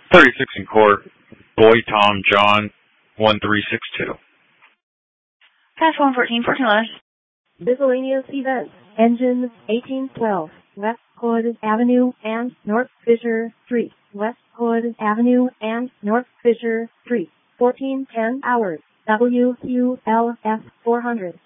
36 in court. Boy Tom John 1362. Cash 114, 14 letters. Miscellaneous events. Engine 1812. West Hood Avenue and North Fisher Street. West Hood Avenue and North Fisher Street. 1410 hours. WQLF 400.